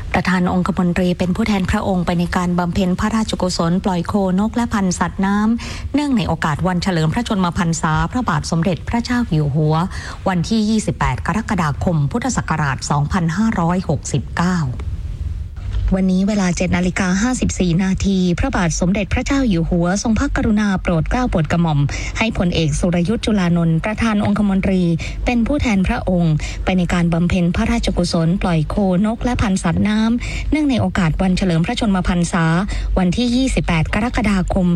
ประธานองคมนตรีเป็นผู้แทนพระองค์ไปในการบำเพ็ญพระราชกุศลปล่อยโคนกและพันธุ์สัตว์น้ำเนื่องในโอกาสวันเฉลิมพระชนมพรรษาพระบาทสมเด็จพระเจ้าอยู่หัววันที่ 28 กรกฎาคม พุทธศักราช 2569วันนี้เวลา 7:54 นาทีพระบาทสมเด็จพระเจ้าอยู่หัวทรงพระกรุณาโปรดเกล้าโปรดกระหม่อมให้พลเอกสุรยุทธจุลานนท์ประธานองคมนตรีเป็นผู้แทนพระองค์ไปในการบำเพ็ญพระราชกุศลปล่อยโคนกและพันธุ์สัตว์น้ำเนื่องในโอกาสวันเฉลิมพระชนมพรรษาวันที่ 28 กรกฎาคม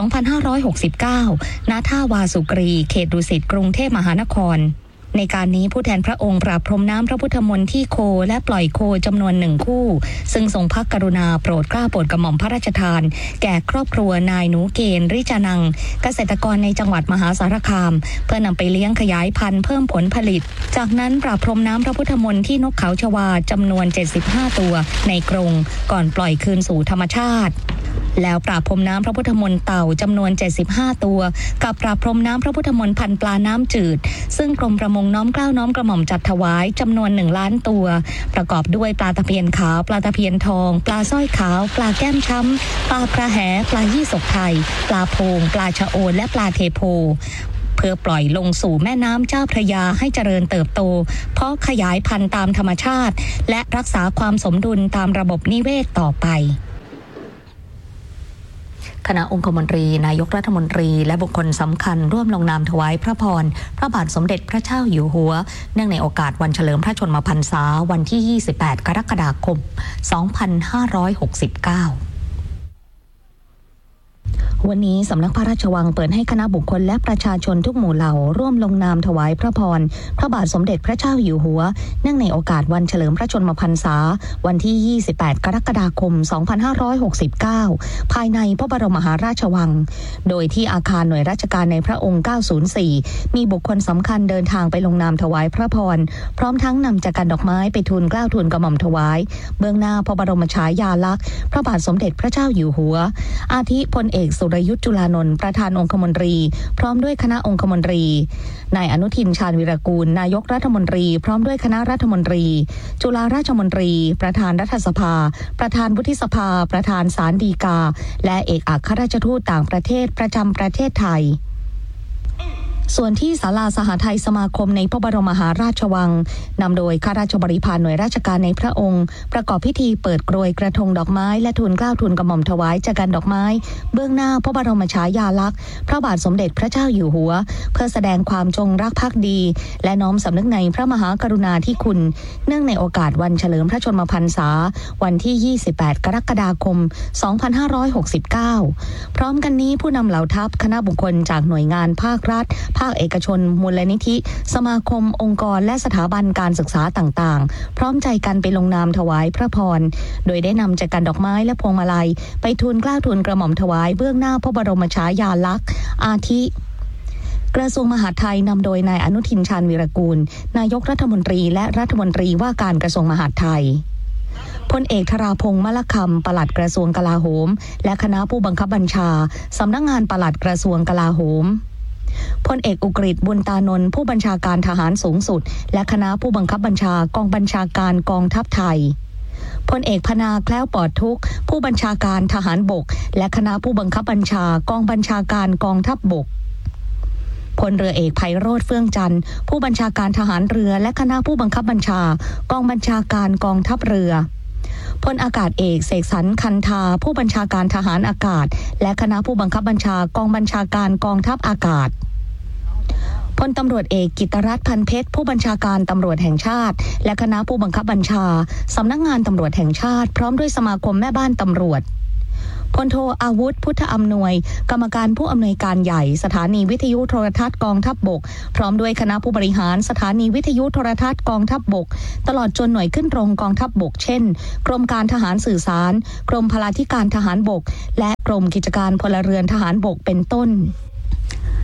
2569 ณ ท่าวาสุกรีเขตดุสิตกรุงเทพมหานครในการนี้ผู้แทนพระองค์ประพรมน้ำพระพุทธมนต์ที่โคและปล่อยโคจำนวน1คู่ซึ่งทรงพระกรุณาโปรดเกล้าโปรดกระหม่อมพระราชทานแก่ครอบครัวนายหนูเกณฑ์ริจานังเกษตรกรในจังหวัดมหาสารคามเพื่อนำไปเลี้ยงขยายพันธุ์เพิ่มผลผลิตจากนั้นประพรมน้ำพระพุทธมนต์ที่นกเขาชวาจำนวน75ตัวในกรงก่อนปล่อยคืนสู่ธรรมชาติแล้วประพรมน้ำพระพุทธมนต์เต่าจำนวน75ตัวกับประพรมน้ำพระพุทธมนต์พันธุ์ปลาน้ำจืดซึ่งกรมประมงน้อมเกล้าน้อมกระหม่อมจัดถวายจำนวน1 ล้านตัวประกอบด้วยปลาตะเพียนขาวปลาตะเพียนทองปลาสร้อยขาวปลาแก้มช้ำปลากระแหปลายี่สกไทยปลาโพงปลาชะโอนและปลาเทโพเพื่อปล่อยลงสู่แม่น้ำเจ้าพระยาให้เจริญเติบโตเพราะขยายพันธุ์ตามธรรมชาติและรักษาความสมดุลตามระบบนิเวศต่อไปคณะองคมนตรีนายกรัฐมนตรีและบุคคลสำคัญร่วมลงนามถวายพระพรพระบาทสมเด็จพระเจ้าอยู่หัวเนื่องในโอกาสวันเฉลิมพระชนมพรรษาวันที่ 28 กรกฎาคม 2569วันนี้สำนักพระราชวังเปิดให้คณะบุคคลและประชาชนทุกหมู่เหล่าร่วมลงนามถวายพระพรพระบาทสมเด็จพระเจ้าอยู่หัวเนื่องในโอกาสวันเฉลิมพระชนมพรรษาวันที่ 28 กรกฎาคม 2569ภายในพระบรมมหาราชวังโดยที่อาคารหน่วยราชการในพระองค์904มีบุคคลสำคัญเดินทางไปลงนามถวายพระพรพร้อมทั้งนำจักรดอกไม้ไปทูลเกล้าทูลกระหม่อมถวายเบื้องหน้าพระบรมฉายาลักษณ์พระบาทสมเด็จพระเจ้าอยู่หัวอาทิพลเอกสุรยุทธจุลานนท์ประธานองคมนตรีพร้อมด้วยคณะองคมนตรีนายอนุทินชาญวิรากูลนายกรัฐมนตรีพร้อมด้วยคณะรัฐมนตรีจุฬาราชมนตรีประธานรัฐสภาประธานวุฒิสภาประธานศาลฎีกาและเอกอัครราชทูตต่างประเทศประจำประเทศไทยส่วนที่ศาลาสหทัยสมาคมในพระบรมมหาราชวังนำโดยข้าราชบริพารหน่วยราชการในพระองค์ประกอบพิธีเปิดโปรยกระทงดอกไม้และทูลเกล้าทูลกระหม่อมถวายจักรดอกไม้เบื้องหน้าพระบรมฉายาลักษณ์พระบาทสมเด็จพระเจ้าอยู่หัวเพื่อแสดงความจงรักภักดีและน้อมสำนึกในพระมหากรุณาธิคุณเนื่องในโอกาสวันเฉลิมพระชนมพรรษาวันที่ 28 กรกฎาคม 2569พร้อมกันนี้ผู้นำเหล่าทัพคณะบุคคลจากหน่วยงานภาครัฐภาคเอกชนมูลนิธิสมาคมองค์กรและสถาบันการศึกษาต่างๆพร้อมใจกันไปลงนามถวายพระพรโดยได้นำจักรดอกไม้และพวงมาลัยไปทูลเกล้าทูลกระหม่อมถวายเบื้องหน้าพระบรมฉายาลักษณ์อาทิกระทรวงมหาดไทยนำโดยนายอนุทินชาญวิรากูลนายกรัฐมนตรีและรัฐมนตรีว่าการกระทรวงมหาดไทยพลเอกธราพงษ์มะละคำปลัดกระทรวงกลาโหมและคณะผู้บังคับบัญชาสำนักงานปลัดกระทรวงกลาโหมพลเอกอุกฤษบุญตานนท์ผู้บัญชาการทหารสูงสุดและคณะผู้บังคับบัญชากองบัญชาการกองทัพไทยพลเอกพนาแคล้วปลอดทุกข์ผู้บัญชาการทหารบกและคณะผู้บังคับบัญชากองบัญชาการกองทัพบกพลเรือเอกไพโรจน์เฟื่องจันทร์ผู้บัญชาการทหารเรือและคณะผู้บังคับบัญชากองบัญชาการกองทัพเรือพลอากาศเอกเสกสรรคันธาผู้บัญชาการทหารอากาศและคณะผู้บังคับบัญชากองบัญชาการกองทัพอากาศพลตำรวจเอกกิตรัตน์พันเพชรผู้บัญชาการตำรวจแห่งชาติและคณะผู้บังคับบัญชาสำนักงานตำรวจแห่งชาติพร้อมด้วยสมาคมแม่บ้านตำรวจพลโทอาวุธพุทธอำนวยกรรมการผู้อำนวยการใหญ่สถานีวิทยุโทรทัศน์กองทัพบกพร้อมด้วยคณะผู้บริหารสถานีวิทยุโทรทัศน์กองทัพบกตลอดจนหน่วยขึ้นตรงกองทัพบกเช่นกรมการทหารสื่อสารกรมพลาธิการทหารบกและกรมกิจการพลเรือนทหารบกเป็นต้น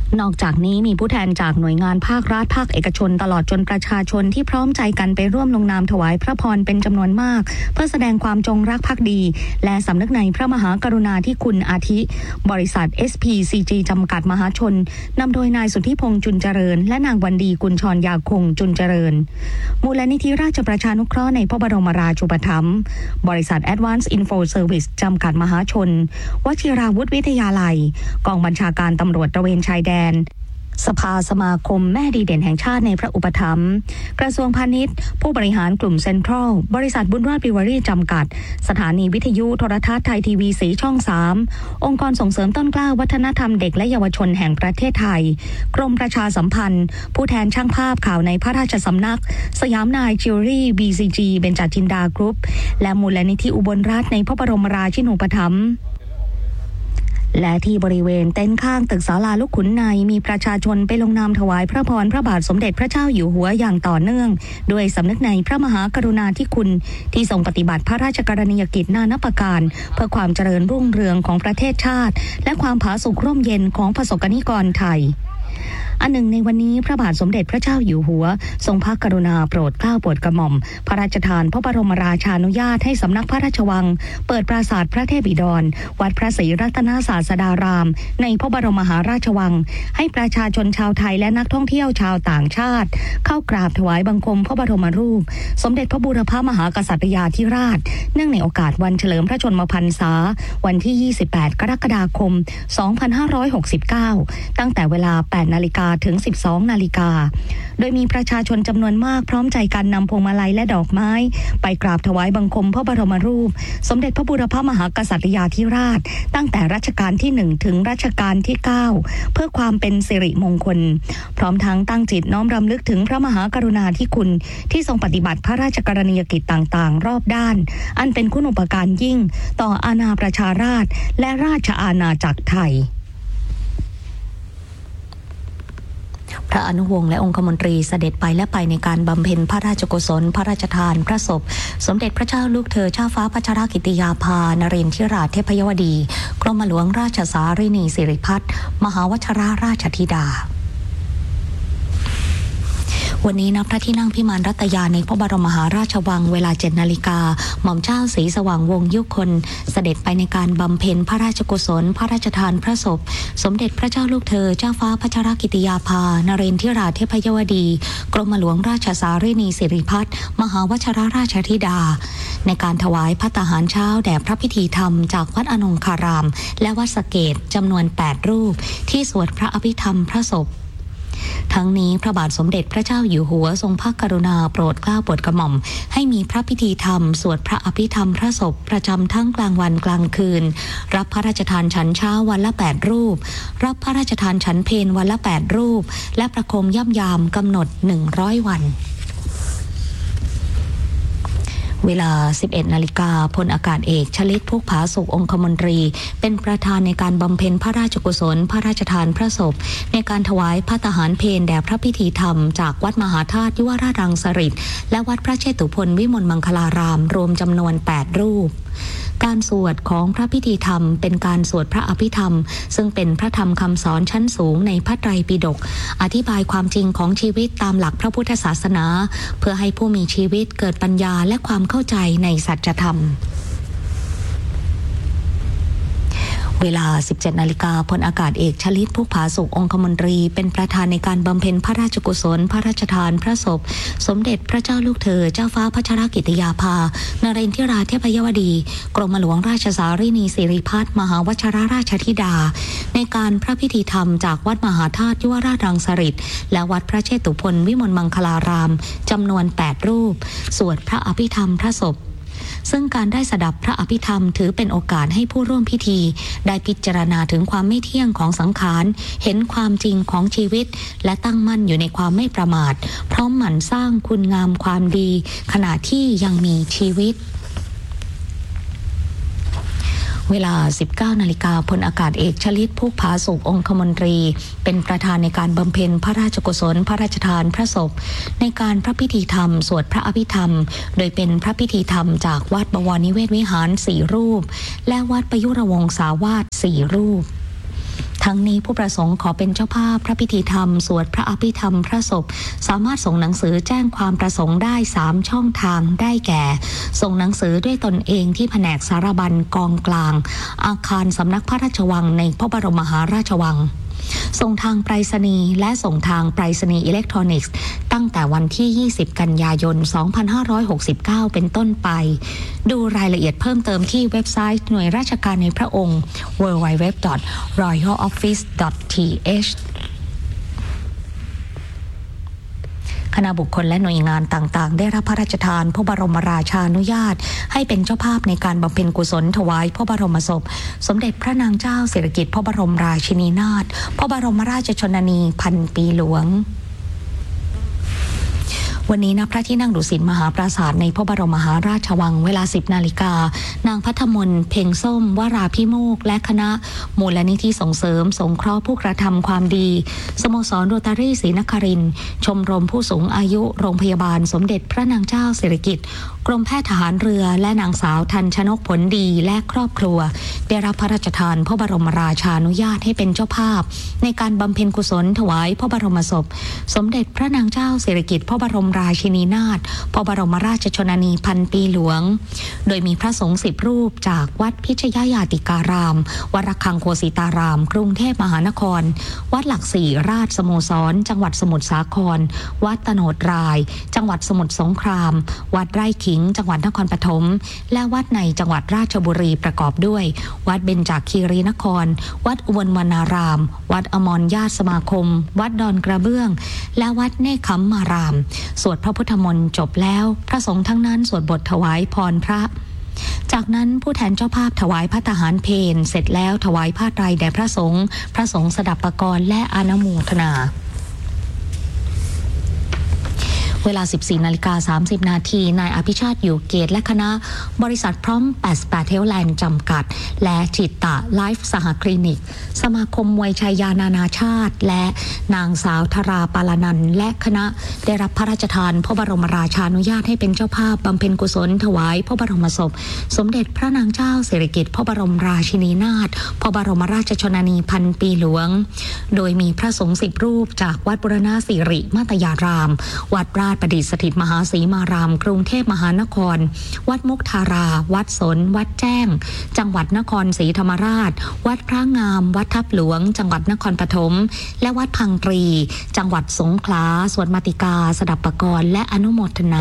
นอกจากนี้มีผู้แทนจากหน่วยงานภาครัฐภาคเอกชนตลอดจนประชาชนที่พร้อมใจกันไปร่วมลงนามถวายพระพรเป็นจำนวนมากเพื่อแสดงความจงรักภักดีและสำนึกในพระมหากรุณาธิคุณอาทิบริษัท SPCG จำกัดมหาชนนำโดยนายสุทธิพงษ์จุนเจริญและนางวันดีกุลชรยาคงจุนเจริญมูลนิธิราชประชานุเคราะห์ในพระบรมราชูปถัมภ์บริษัท Advanced Info Service จำกัดมหาชนวชิราวุธวิทยาลัยกองบัญชาการตำรวจตระเวนชายแดนสภาสมาคมแม่ดีเด่นแห่งชาติในพระอุปถัมภ์กระทรวงพาณิชย์ผู้บริหารกลุ่มเซ็นทรัลบริษัทบุญรอดบิวเวอรี่จำกัดสถานีวิทยุโทรทัศน์ไทยทีวีสีช่อง3องค์กรส่งเสริมต้นกล้าวัฒนธรรมเด็กและเยาวชนแห่งประเทศไทยกรมประชาสัมพันธ์ผู้แทนช่างภาพข่าวในพระราชสำนักสยามนายจิวเวลรี่ BCG เบญจจินดากรุ๊ปและมูลนิธิอุบลราชในพระบรมราชินูปถัมภ์และที่บริเวณเต็นท์ข้างตึกศาลาลูกขุนในมีประชาชนไปลงนามถวายพระพรพระบาทสมเด็จพระเจ้าอยู่หัวอย่างต่อเนื่องด้วยสำนึกในพระมหากรุณาธิคุณที่ทรงปฏิบัติพระราชกรณียกิจนานับประการเพื่อความเจริญรุ่งเรืองของประเทศชาติและความผาสุกร่มเย็นของประสบกนิกรไทยอันหนึ่งในวันนี้พระบาทสมเด็จพระเจ้าอยู่หัวทรงพระกรุณาโปรดเกล้าโปรดกระหม่อมพระราชทานพระบรมราชานุญาตให้สำนักพระราชวังเปิดปราสาทพระเทพบิดรวัดพระศรีรัตนศาสดารามในพระบรมมหาราชวังให้ประชาชนชาวไทยและนักท่องเที่ยวชาวต่างชาติเข้ากราบถวายบังคมพระบรมรูปสมเด็จพระบูรพมหากษัตริยาธิราชเนื่องในโอกาสวันเฉลิมพระชนมพรรษาวันที่ 28 กรกฎาคม 2569 ตั้งแต่เวลา 8 นาฬิกาถึง 12 นาฬิกาโดยมีประชาชนจำนวนมากพร้อมใจกันนำพวงมาลัยและดอกไม้ไปกราบถวายบังคมพระบรมรูปสมเด็จพระบูรพมหากษัตริยาธิราชตั้งแต่รัชกาลที่ 1 ถึงรัชกาลที่ 9 เพื่อความเป็นสิริมงคลพร้อมทั้งตั้งจิตน้อมรำลึกถึงพระมหากรุณาธิคุณที่ทรงปฏิบัติพระราชกรณียกิจต่างๆรอบด้านอันเป็นคุณูปการยิ่งต่ออาณาประชาราษฎร์และราชอาณาจักรไทยพระอนุวงศ์และองคมนตรีเสด็จไปและไปในการบำเพ็ญพระราชกุศลพระราชทานพระศพสมเด็จพระเจ้าลูกเธอเจ้าฟ้าพัชรกิติยาภานเรนทิราชเทพยวดีกรมหลวงราชสารินีสิริพัฒน์มหาวชิราชธิดาวันนี้ณพระที่นั่งพิมานรัตยาในพระบรมมหาราชวังเวลา 7 นาฬิกาหม่อมเจ้าศรีสว่างวงศ์ยุคลเสด็จไปในการบำเพ็ญพระราชกุศลพระราชทานพระศพสมเด็จพระเจ้าลูกเธอเจ้าฟ้าพัชรกิติยาภานเรนทิราชเทพยวดีกรมหลวงราชสารินีสิริพัฒน์มหาวชิราชธิดาในการถวายภัตตาหารเช้าแด่พระพิธีธรรมจากวัดอนงคารามและวัดสะเกษจำนวน 8 รูปที่สวดพระอภิธรรมพระศพทั้งนี้พระบาทสมเด็จพระเจ้าอยู่หัวทรงพระกรุณาโปรดเกล้าโปรดกระหม่อมให้มีพระพิธีธรรมสวดพระอภิธรรมพระศพประจำทั้งกลางวันกลางคืนรับพระราชทานฉันเช้าวันละ 8 รูปรับพระราชทานฉันเพลวันละ 8 รูปและประโคมย่ำยามกำหนด100 วันเวลา 11 นาฬิกาพลอากาศเอกชลิตพุกผาสุของคมนตรีเป็นประธานในการบำเพ็ญพระราชกุศลพระราชทานพระศพในการถวายภัตตาหารเพลแด่พระพิธีธรรมจากวัดมหาธาตุยุวราชรังสฤษฎ์และวัดพระเชตุพนวิมลมังคลารามรวมจำนวน 8 รูปการสวดของพระพิธีธรรมเป็นการสวดพระอภิธรรมซึ่งเป็นพระธรรมคำสอนชั้นสูงในพระไตรปิฎกอธิบายความจริงของชีวิตตามหลักพระพุทธศาสนาเพื่อให้ผู้มีชีวิตเกิดปัญญาและความเข้าใจในสัจธรรมเวลา 17 นาฬิกาพลอากาศเอกชลิตพุกผาสุของคมนตรีเป็นประธานในการบำเพ็ญพระราชกุศลพระราชทานพระศพสมเด็จพระเจ้าลูกเธอเจ้าฟ้าพัชรกิติยาภานเรนทิราชเทพยวดีกรมหลวงราชสารินีสิริพัฒน์มหาวชิราชธิดาในการพระพิธีธรรมจากวัดมหาธาตุยุวราชรังสฤษฎ์และวัดพระเชตุพนวิมลมังคลารามจำนวน 8 รูปสวดพระอภิธรรมพระศพซึ่งการได้สดับพระอภิธรรมถือเป็นโอกาสให้ผู้ร่วมพิธีได้พิจารณาถึงความไม่เที่ยงของสังขารเห็นความจริงของชีวิตและตั้งมั่นอยู่ในความไม่ประมาทพร้อมหมั่นสร้างคุณงามความดีขณะที่ยังมีชีวิตเวลา 19 นาฬิกาพลอากาศเอกชลิตพุกผาสุของคมนตรีเป็นประธานในการบำเพ็ญพระราชกุศลพระราชทานพระศพในการพระพิธีธรรมสวดพระอภิธรรมโดยเป็นพระพิธีธรรมจากวัดบวรนิเวศวิหาร4 รูปและวัดประยุรวงศาวาส4 รูปทั้งนี้ผู้ประสงค์ขอเป็นเจ้าภาพพระพิธีธรรมสวดพระอภิธรรมพระศพสามารถส่งหนังสือแจ้งความประสงค์ได้3ช่องทางได้แก่ส่งหนังสือด้วยตนเองที่แผนกสารบัญกองกลางอาคารสำนักพระราชวังในพระบรมมหาราชวังส่งทางไปรษณีย์และส่งทางไปรษณีย์อิเล็กทรอนิกส์ตั้งแต่วันที่20กันยายน2569เป็นต้นไปดูรายละเอียดเพิ่มเติมที่เว็บไซต์หน่วยราชการในพระองค์ www.royaloffice.thคณะบุคคลและหน่วยงานต่างๆได้รับพระราชทานพระบรมราชานุญาตให้เป็นเจ้าภาพในการบำเพ็ญกุศลถวายพระบรมศพสมเด็จพระนางเจ้าสิริกิติ์พระบรมราชินีนาถพระบรมราชชนนีพันปีหลวงวันนี้ณพระที่นั่งดุสิตมหาปราสาทในพระบรมมหาราชวังเวลา 10 นาฬิกานางพัทมนเพ็งส้มวราภิโมกและคณะมูลนิธิส่งเสริมสงเคราะห์ผู้กระทำความดีสโมสรโรตารี่ศรีนครินทร์ชมรมผู้สูงอายุโรงพยาบาลสมเด็จพระนางเจ้าสิริกิติ์กรมแพทย์ทหารเรือและนางสาวทันชนกผลดีและครอบครัวได้รับพระราชทานพระบรมราชานุญาตให้เป็นเจ้าภาพในการบำเพ็ญกุศลถวายพระบรมศพสมเด็จพระนางเจ้าสิริกิติ์พระบรมราชินีนาถพระบรมราชชนนีพันปีหลวงโดยมีพระสงฆ์10 รูปจากวัดพิชยญาติการามวัดระฆังโคสิตารามกรุงเทพมหานครวัดหลักสี่ราชสโมสรจังหวัดสมุทรสาครวัดตโนดรายจังหวัดสมุทรสงครามวัดไร่ขิงจังหวัดนครปฐมและวัดในจังหวัดราชบุรีประกอบด้วยวัดเบญจคีรีนครวัดอุบลวรรณารามวัดอมรญาติสมาคมวัดดอนกระเบื้องและวัดเนคขมมารามสวดพระพุทธมนต์จบแล้วพระสงฆ์ทั้งนั้นสวดบทถวายพรพระจากนั้นผู้แทนเจ้าภาพถวายพระทหารเพลเสร็จแล้วถวายผ้าไตรแด่พระสงฆ์สดับปกรณ์และอนุโมทนาเวลา 14:30 นาทีนายอภิชาติอยู่เกตและคณะบริษัทพร้อม88เทลแลนด์จำกัดและจิตตะไลฟ์สหคลินิกสมาคมมวยชัยยานานาชาติและนางสาวธราปาลานันท์และคณะได้รับพระราชทานพระบรมราชานุญาตให้เป็นเจ้าภาพบำเพ็ญกุศลถวายพระบรมศพสมเด็จพระนางเจ้าสิริกิติ์พระบรมราชินีนาถพระบรมราชชนนีพันปีหลวงโดยมีพระสงฆ์10 รูปจากวัดบุรณสิริมาตยารามวัดราชประดิษฐ์สถิตมหาศรีมารามกรุงเทพมหานครวัดมุกทาราวัดสนวัดแจ้งจังหวัดนครศรีธรรมราชวัดพระงามวัดทับหลวงจังหวัดนครปฐมและวัดพังตรีจังหวัดสงขลาสวดมาติกาสดับปกรณ์และอนุโมทนา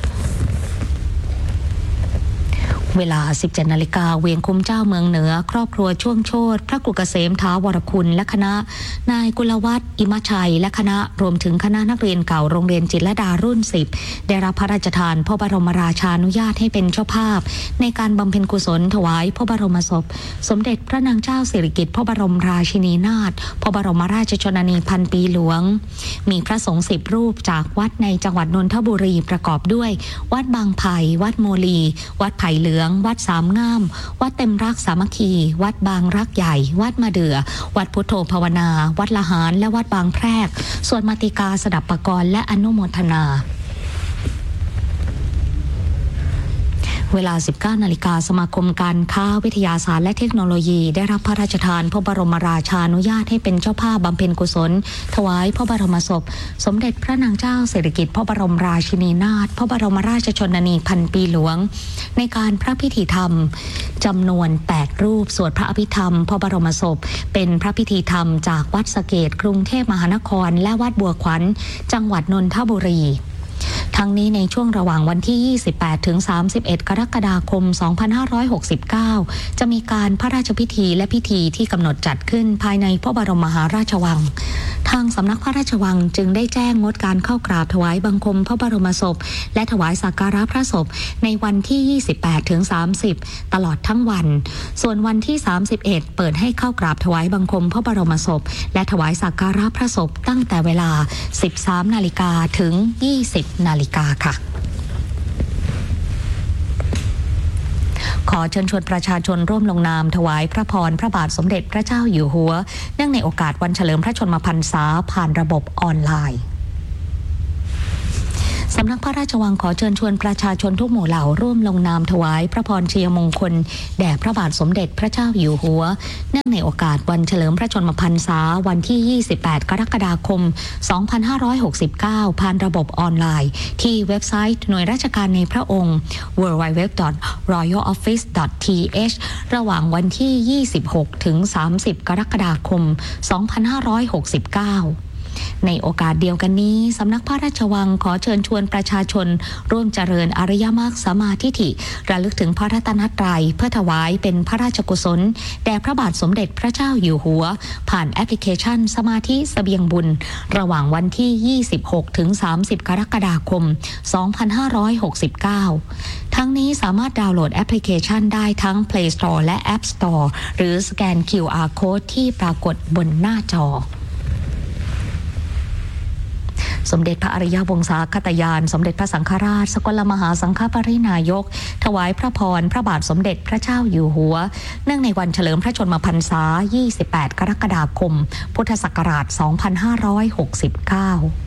เวลา 17 นาฬิกาเวียงคุ้มเจ้าเมืองเหนือครอบครัวช่วงโชติพระกุกเกษมท้าวรคุณและคณะนายกุลวัฒน์อิมชัยและคณะรวมถึงคณะนักเรียนเก่าโรงเรียนจิตรลดารุ่น10ได้รับพระราชทานพระบรมราชานุญาตให้เป็นเจ้าภาพในการบำเพ็ญกุศลถวายพระบรมศพสมเด็จพระนางเจ้าสิริกิติ์พระบรมราชินีนาถพระบรมราชชนนีพันปีหลวงมีพระสงฆ์10 รูปจากวัดในจังหวัดนนทบุรีประกอบด้วยวัดบางไผ่วัดโมลีวัดไผ่เหลืองวัดสามงามวัดเต็มรักสามัคคีวัดบางรักใหญ่วัดมะเดื่อวัดพุทโธภาวนาวัดละหารและวัดบางแพรกสวดมาติกาสดับปกรณ์และอนุโมทนาเวลา 19 นาฬิกาสมาคมการค้าวิทยาศาสตร์และเทคโนโลยีได้รับพระราชทานพระบรมราชานุญาตให้เป็นเจ้าภาพบำเพ็ญกุศลถวายพระบรมศพสมเด็จพระนางเจ้าสิริกิติ์พระบรมราชินีนาถพระบรมราชชนนีพันปีหลวงในการพระพิธีธรรมจำนวน8 รูปสวดพระอภิธรรมพระบรมศพเป็นพระพิธีธรรมจากวัดสะเกษกรุงเทพมหานครและวัดบัวขวัญจังหวัดนนทบุรีทั้งนี้ในช่วงระหว่างวันที่ 28 ถึง 31 กรกฎาคม 2569 จะมีการพระราชพิธีและพิธีที่กำหนดจัดขึ้นภายในพระบรมมหาราชวังทางสำนักพระราชวังจึงได้แจ้งงดการเข้ากราบถวายบังคมพระบรมศพและถวายสักการะพระศพในวันที่ 28 ถึง 30 ตลอดทั้งวันส่วนวันที่ 31 เปิดให้เข้ากราบถวายบังคมพระบรมศพและถวายสักการะพระศพตั้งแต่เวลา 13 นาฬิกาถึง 20 นาฬิกาค่ะขอเชิญชวนประชาชนร่วมลงนามถวายพระพรพระบาทสมเด็จพระเจ้าอยู่หัวเนื่องในโอกาสวันเฉลิมพระชนมพรรษาผ่านระบบออนไลน์สำนักพระราชวังขอเชิญชวนประชาชนทุกหมู่เหล่าร่วมลงนามถวายพระพรชัยมงคลแด่พระบาทสมเด็จพระเจ้าอยู่หัวเนื่องในโอกาสวันเฉลิมพระชนมพรรษาวันที่ 28 กรกฎาคม 2569 ผ่านระบบออนไลน์ที่เว็บไซต์หน่วยราชการในพระองค์ www.royaloffice.th ระหว่างวันที่ 26 ถึง 30 กรกฎาคม 2569ในโอกาสเดียวกันนี้สำนักพระราชวังขอเชิญชวนประชาชนร่วมเจริญอริยมรรคสัมมาทิฏฐิระลึกถึงพระรัตนตรัยเพื่อถวายเป็นพระราชกุศลแด่พระบาทสมเด็จพระเจ้าอยู่หัวผ่านแอปพลิเคชันสมาธิเสบียงบุญระหว่างวันที่ 26 ถึง 30 กรกฎาคม 2569 ทั้งนี้สามารถดาวน์โหลดแอปพลิเคชันได้ทั้ง Play Store และ App Store หรือสแกน QR Code ที่ปรากฏบนหน้าจอสมเด็จพระอริยวงศาคตญาณสมเด็จพระสังฆราชสกลมหาสังฆปรินายกถวายพระพรพระบาทสมเด็จพระเจ้าอยู่หัวเนื่องในวันเฉลิมพระชนมพรรษา 28 กรกฎาคม พุทธศักราช 2569